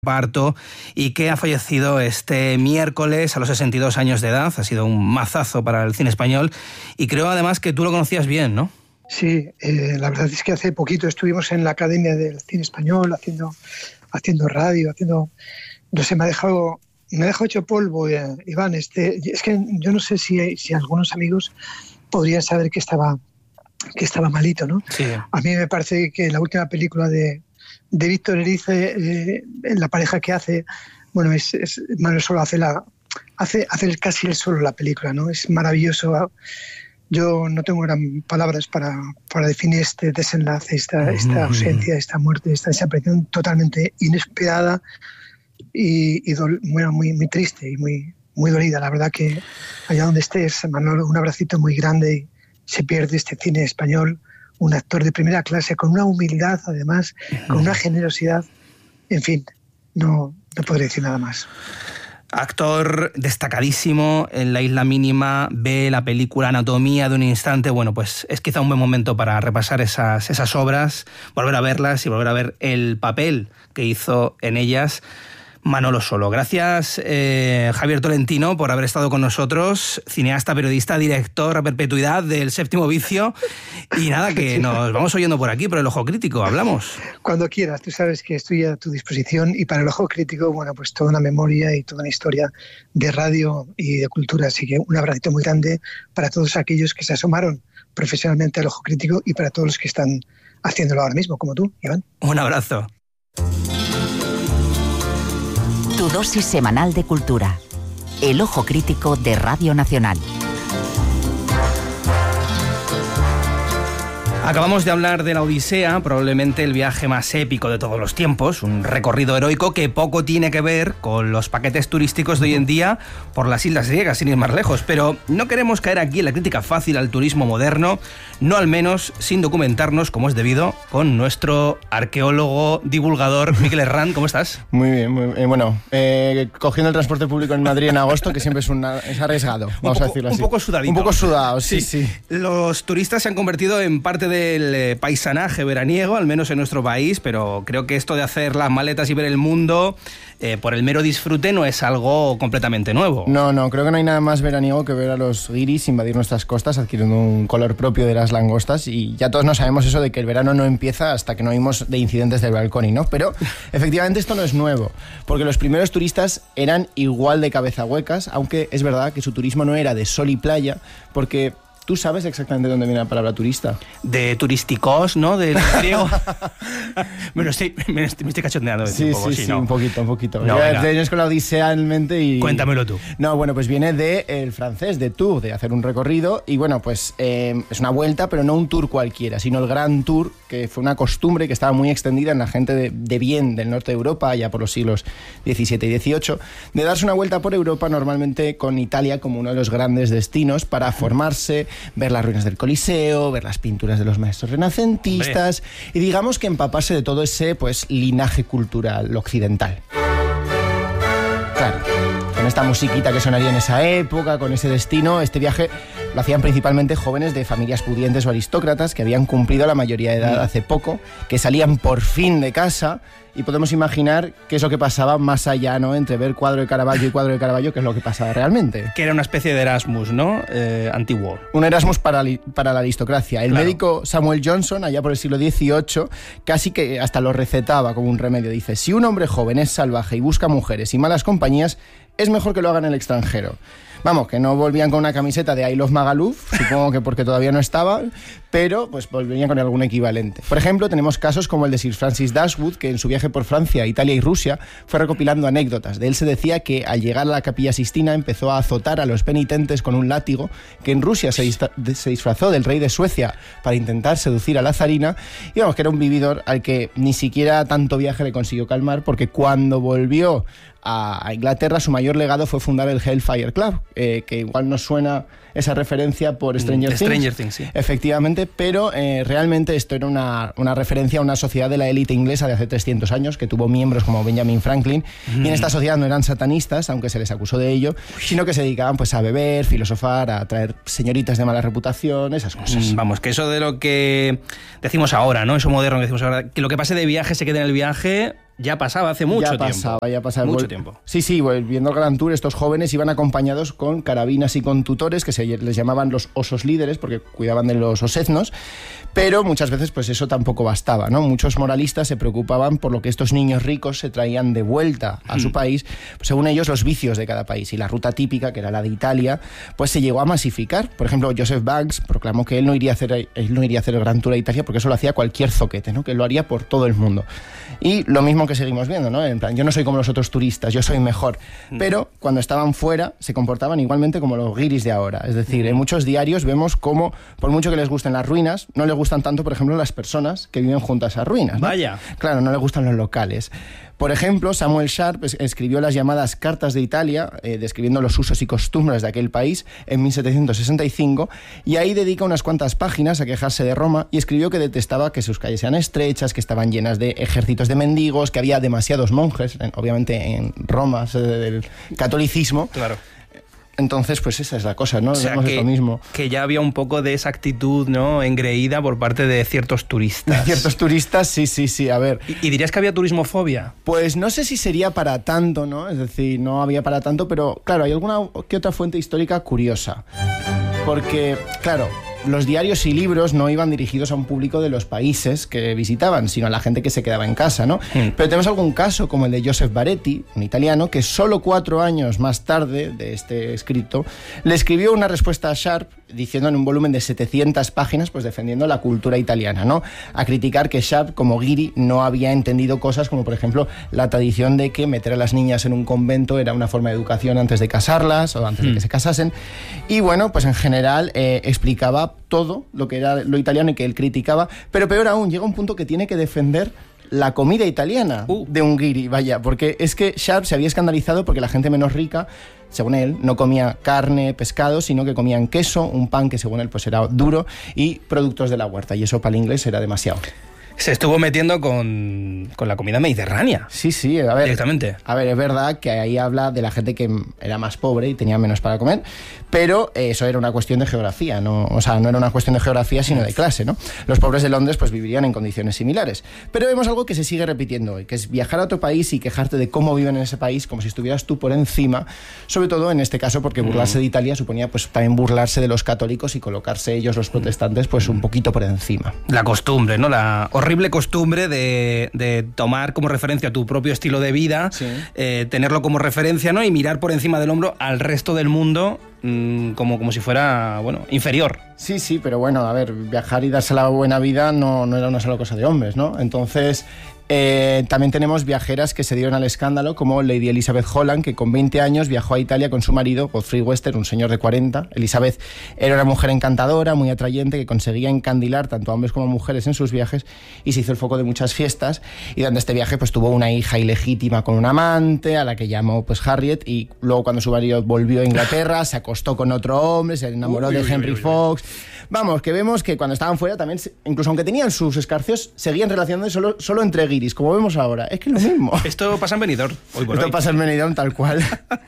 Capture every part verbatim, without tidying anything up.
Parto y que ha fallecido este miércoles a los sesenta y dos años de edad. Ha sido un mazazo para el cine español y creo además que tú lo conocías bien, ¿no? Sí, eh, la verdad es que hace poquito estuvimos en la Academia del Cine Español haciendo, haciendo radio, haciendo, no sé, me ha dejado, me ha dejado hecho polvo, eh, Iván. Este, es que yo no sé si, si algunos amigos podrían saber que estaba, que estaba malito, ¿no? Sí. A mí me parece que la última película de de Víctor Erice, eh, la pareja que hace, bueno, es, es Manuel Solo hace la hace hace casi él solo la película, ¿no? Es maravilloso. Yo no tengo gran palabras para, para definir este desenlace, esta, esta ausencia, esta muerte, esta desaparición totalmente inesperada y, y do, bueno, muy, muy triste y muy, muy dolida. La verdad que allá donde estés, Manuel, un abracito muy grande y se pierde este cine español. Un actor de primera clase, con una humildad, además, con una generosidad. En fin, no, no podré decir nada más. Actor destacadísimo en La Isla Mínima, ve la película Anatomía de un instante. Bueno, pues es quizá un buen momento para repasar esas, esas obras, volver a verlas y volver a ver el papel que hizo en ellas Manolo Solo. Gracias, eh, Javier Tolentino, por haber estado con nosotros, cineasta, periodista, director a perpetuidad del Séptimo Vicio. Y nada, que nos vamos oyendo por aquí, por El Ojo Crítico. Hablamos. Cuando quieras, tú sabes que estoy a tu disposición. Y para El Ojo Crítico, bueno, pues toda una memoria y toda una historia de radio y de cultura. Así que un abracito muy grande para todos aquellos que se asomaron profesionalmente al Ojo Crítico y para todos los que están haciéndolo ahora mismo, como tú, Iván. Un abrazo. Tu dosis semanal de cultura. El Ojo Crítico de Radio Nacional. Acabamos de hablar de la Odisea, probablemente el viaje más épico de todos los tiempos, un recorrido heroico que poco tiene que ver con los paquetes turísticos de hoy en día por las islas griegas, sin ir más lejos. Pero no queremos caer aquí en la crítica fácil al turismo moderno, no al menos sin documentarnos, como es debido, con nuestro arqueólogo, divulgador, Miquel Herrán. ¿Cómo estás? Muy bien, muy bien. Bueno, eh, cogiendo el transporte público en Madrid en agosto, que siempre es, una, es arriesgado, vamos un poco, a decirlo así. Un poco sudadito. Un poco sudado, sí, sí, sí. Los turistas se han convertido en parte del paisanaje veraniego, al menos en nuestro país, pero creo que esto de hacer las maletas y ver el mundo eh, por el mero disfrute no es algo completamente nuevo. No, no, creo que no hay nada más veraniego que ver a los guiris invadir nuestras costas adquiriendo un color propio de las langostas, y ya todos no sabemos eso de que el verano no empieza hasta que no oímos de incidentes del balcón, ¿no? Pero efectivamente esto no es nuevo, porque los primeros turistas eran igual de cabeza huecas, aunque es verdad que su turismo no era de sol y playa, porque ¿tú sabes exactamente dónde viene la palabra turista? De turísticos, ¿no? Del griego. me, lo estoy, me, estoy, me estoy cachondeando. Sí, un poco, sí, sí, sí, ¿no? un poquito, un poquito. No, tienes con la Odisea en mente y... Cuéntamelo tú. No, bueno, pues viene del francés, de tour, de hacer un recorrido. Y bueno, pues eh, es una vuelta, pero no un tour cualquiera, sino el Gran Tour, que fue una costumbre que estaba muy extendida en la gente de, de bien del norte de Europa, ya por los siglos diecisiete y dieciocho, de darse una vuelta por Europa, normalmente con Italia como uno de los grandes destinos para formarse, ver las ruinas del Coliseo, ver las pinturas de los maestros renacentistas. Hombre. Y digamos que empaparse de todo ese pues linaje cultural occidental. Claro, con esta musiquita que sonaría en esa época, con ese destino, este viaje lo hacían principalmente jóvenes de familias pudientes o aristócratas que habían cumplido la mayoría de edad hace poco, que salían por fin de casa, y podemos imaginar qué es lo que pasaba más allá, ¿no? Entre ver cuadro de Caravaggio y cuadro de Caravaggio, que es lo que pasaba realmente. Que era una especie de Erasmus, ¿no? Eh, antiguo. Un Erasmus para, para la aristocracia. El claro. médico Samuel Johnson, allá por el siglo dieciocho, casi que hasta lo recetaba como un remedio. Dice, si un hombre joven es salvaje y busca mujeres y malas compañías, es mejor que lo haga en el extranjero. Vamos, que no volvían con una camiseta de I Love Magaluf, supongo que porque todavía no estaba, pero pues volverían con algún equivalente. Por ejemplo, tenemos casos como el de Sir Francis Dashwood, que en su viaje por Francia, Italia y Rusia fue recopilando anécdotas. De él se decía que al llegar a la Capilla Sistina empezó a azotar a los penitentes con un látigo, que en Rusia se, distra- se disfrazó del rey de Suecia para intentar seducir a la zarina, y vamos, que era un vividor al que ni siquiera tanto viaje le consiguió calmar, porque cuando volvió a Inglaterra, su mayor legado fue fundar el Hellfire Club, eh, que igual nos suena esa referencia por Stranger, mm, Things. Stranger Things, sí. Efectivamente, pero eh, realmente esto era una, una referencia a una sociedad de la élite inglesa de hace trescientos años, que tuvo miembros como Benjamin Franklin, mm. y en esta sociedad no eran satanistas, aunque se les acusó de ello, sino que se dedicaban pues a beber, filosofar, a traer señoritas de mala reputación, esas cosas. Mm, vamos, que eso de lo que decimos ahora, ¿no? Eso moderno que decimos ahora, que lo que pase de viaje se quede en el viaje, ya pasaba hace mucho ya pasaba, tiempo. Ya pasaba, Mucho Vol- tiempo. Sí, sí, viendo el Gran Tour, estos jóvenes iban acompañados con carabinas y con tutores que se les llamaban los osos líderes porque cuidaban de los oseznos, pero muchas veces pues eso tampoco bastaba, ¿no? Muchos moralistas se preocupaban por lo que estos niños ricos se traían de vuelta a su país, pues, según ellos los vicios de cada país, y la ruta típica, que era la de Italia, pues se llegó a masificar. Por ejemplo, Joseph Banks proclamó que él no iría a hacer, él no iría a hacer el Gran Tour a Italia porque eso lo hacía cualquier zoquete, ¿no? Que lo haría por todo el mundo. Y lo mismo que seguimos viendo, ¿no? En plan, yo no soy como los otros turistas, yo soy mejor. Pero cuando estaban fuera se comportaban igualmente como los guiris de ahora. Es decir, en muchos diarios vemos cómo, por mucho que les gusten las ruinas, no les gustan tanto, por ejemplo, las personas que viven junto a esas ruinas, ¿no? Vaya. Claro, no les gustan los locales. Por ejemplo, Samuel Sharp escribió las llamadas Cartas de Italia, eh, describiendo los usos y costumbres de aquel país en mil setecientos sesenta y cinco, y ahí dedica unas cuantas páginas a quejarse de Roma y escribió que detestaba que sus calles sean estrechas, que estaban llenas de ejércitos de mendigos, que había demasiados monjes, en, obviamente en Roma, sede del catolicismo. Claro. Entonces, pues esa es la cosa, ¿no? O sea, Vemos que, esto mismo. que ya había un poco de esa actitud, ¿no?, engreída por parte de ciertos turistas. De ciertos turistas, sí, sí, sí, a ver. ¿Y, y dirías que había turismofobia? Pues no sé si sería para tanto, ¿no? Es decir, no había para tanto, pero claro, hay alguna que otra fuente histórica curiosa. Porque, claro, los diarios y libros no iban dirigidos a un público de los países que visitaban, sino a la gente que se quedaba en casa, ¿no? Mm. Pero tenemos algún caso como el de Joseph Baretti, un italiano, que solo cuatro años más tarde de este escrito le escribió una respuesta a Sharp diciendo en un volumen de setecientas páginas, pues defendiendo la cultura italiana, ¿no? A criticar que Sharp, como guiri, no había entendido cosas como, por ejemplo, la tradición de que meter a las niñas en un convento era una forma de educación antes de casarlas o antes mm. de que se casasen. Y bueno, pues en general eh, explicaba todo lo que era lo italiano y que él criticaba, pero peor aún, llega un punto que tiene que defender la comida italiana uh. de un guiri, vaya, porque es que Sharp se había escandalizado porque la gente menos rica, según él, no comía carne, pescado, sino que comían queso, un pan que según él pues era duro y productos de la huerta, y eso para el inglés era demasiado. Se estuvo metiendo con, con la comida mediterránea. Sí, sí, a ver. Directamente. A ver, es verdad que ahí habla de la gente que era más pobre y tenía menos para comer, pero eso era una cuestión de geografía, ¿no? O sea, no era una cuestión de geografía, sino de clase, ¿no? Los pobres de Londres pues vivirían en condiciones similares. Pero vemos algo que se sigue repitiendo hoy, que es viajar a otro país y quejarte de cómo viven en ese país como si estuvieras tú por encima, sobre todo en este caso porque burlarse de Italia suponía pues también burlarse de los católicos y colocarse ellos, los protestantes, pues un poquito por encima. La costumbre, ¿no? La horrible costumbre de, de tomar como referencia tu propio estilo de vida, sí. eh, tenerlo como referencia, ¿no? Y mirar por encima del hombro al resto del mundo mmm, como, como si fuera, bueno, inferior. Sí, sí, pero bueno, a ver, viajar y darse la buena vida no, no era una sola cosa de hombres, ¿no? Entonces, eh, también tenemos viajeras que se dieron al escándalo, como Lady Elizabeth Holland, que con veinte años viajó a Italia con su marido, Godfrey Wester, un señor de cuarenta. Elizabeth era una mujer encantadora, muy atrayente, que conseguía encandilar tanto a hombres como a mujeres en sus viajes y se hizo el foco de muchas fiestas. Y durante este viaje pues tuvo una hija ilegítima con un amante, a la que llamó pues Harriet, y luego cuando su marido volvió a Inglaterra se acostó con otro hombre, se enamoró uy, de uy, Henry uy, uy, Fox. Vamos, que vemos que cuando estaban fuera también, incluso aunque tenían sus escarcios, seguían relacionándose solo, solo entre guiris, como vemos ahora. Es que es lo mismo. Esto pasa en Benidorm, hoy por Esto hoy. pasa en Benidorm tal cual.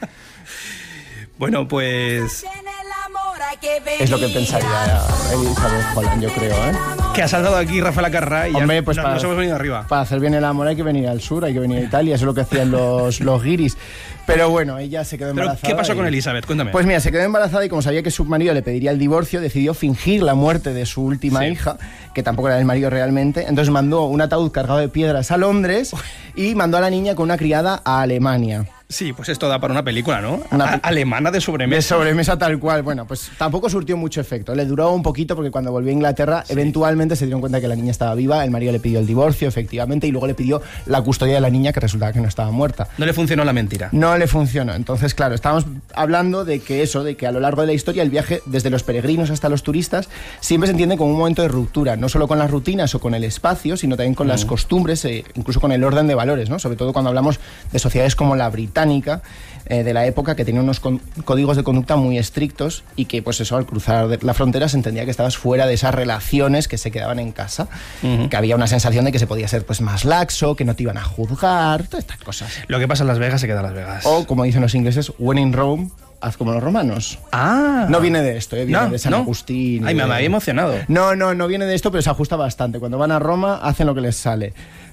Bueno, pues... Es lo que pensaría Elizabeth Holland, yo creo, ¿eh? Que ha saltado aquí Rafael Acarrá y Hombre, ya pues no, para, nos hemos venido arriba. Para hacer bien el amor hay que venir al sur, hay que venir a Italia, eso es lo que hacían los, los guiris. Pero bueno, ella se quedó embarazada. ¿Pero qué pasó y... con Elizabeth? Cuéntame. Pues mira, se quedó embarazada y como sabía que su marido le pediría el divorcio, decidió fingir la muerte de su última sí. hija, que tampoco era del marido realmente. Entonces mandó un ataúd cargado de piedras a Londres y mandó a la niña con una criada a Alemania. Sí, pues esto da para una película, ¿no? Una a- alemana de sobremesa. De sobremesa tal cual. Bueno, pues tampoco surtió mucho efecto. Le duró un poquito porque cuando volvió a Inglaterra, sí. eventualmente se dieron cuenta que la niña estaba viva, el marido le pidió el divorcio, efectivamente, y luego le pidió la custodia de la niña, que resultaba que no estaba muerta. No le funcionó la mentira. No le funcionó. Entonces, claro, estábamos hablando de que eso, de que a lo largo de la historia el viaje, desde los peregrinos hasta los turistas, siempre se entiende como un momento de ruptura, no solo con las rutinas o con el espacio, sino también con mm. las costumbres, e incluso con el orden de valores, ¿no? Sobre todo cuando hablamos de sociedades como la británica, eh, de la época, que tenía unos con- códigos de conducta muy estrictos y que, pues eso, al cruzar la frontera se entendía que estabas fuera de esas relaciones que se quedaban en casa, uh-huh. que había una sensación de que se podía ser pues más laxo, que no te iban a juzgar, todas estas cosas. Lo que pasa en Las Vegas se queda en Las Vegas. O, como dicen los ingleses, when in Rome, haz como los romanos. Ah. No viene de esto, ¿eh? Viene no, de San no. Agustín. Ay, me de... había emocionado. No, no, no viene de esto, pero se ajusta bastante. Cuando van a Roma, hacen lo que les sale.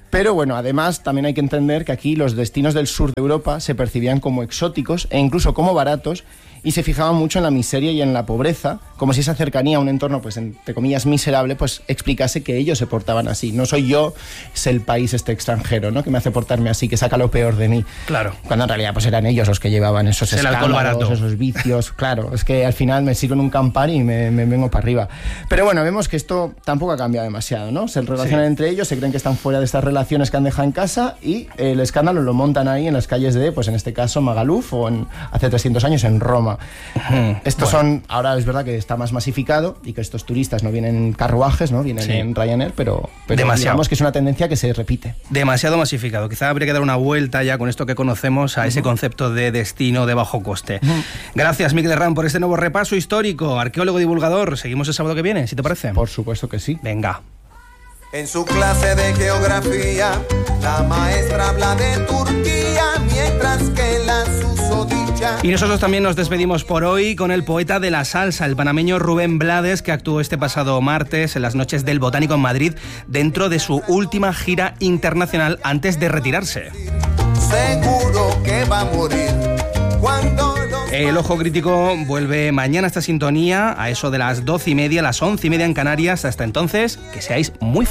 Pero bueno, además también hay que entender que aquí los destinos del sur de Europa se percibían como exóticos e incluso como baratos, y se fijaban mucho en la miseria y en la pobreza, como si esa cercanía a un entorno, pues entre comillas, miserable, pues explicase que ellos se portaban así. No soy yo, es el país este extranjero, ¿no?, que me hace portarme así, que saca lo peor de mí. Claro. Cuando en realidad pues eran ellos los que llevaban esos el escándalos, esos vicios. Claro, es que al final me sirven un Campari y me, me vengo para arriba. Pero bueno, vemos que esto tampoco ha cambiado demasiado, ¿no? Se relacionan sí. entre ellos, se creen que están fuera de estas relaciones que han dejado en casa, y el escándalo lo montan ahí en las calles de, pues en este caso, Magaluf, o en, hace trescientos años en Roma. Estos bueno. son, ahora es verdad que está más masificado y que estos turistas no vienen en carruajes, ¿no? Vienen sí. en Ryanair, pero, pero digamos que es una tendencia que se repite. Demasiado masificado. Quizá habría que dar una vuelta ya con esto que conocemos a uh-huh. ese concepto de destino de bajo coste. Uh-huh. Gracias, Mikel Herrán, por este nuevo repaso histórico. Arqueólogo divulgador, seguimos el sábado que viene, si te parece. Por supuesto que sí. Venga. En su clase de geografía, la maestra habla de Turquía, mientras que la susodicha... Y nosotros también nos despedimos por hoy con el poeta de la salsa, el panameño Rubén Blades, que actuó este pasado martes en las Noches del Botánico en Madrid, dentro de su última gira internacional antes de retirarse. Seguro que va a morir cuando... El Ojo Crítico vuelve mañana a esta sintonía, a eso de las doce y media, las once y media en Canarias. Hasta entonces, que seáis muy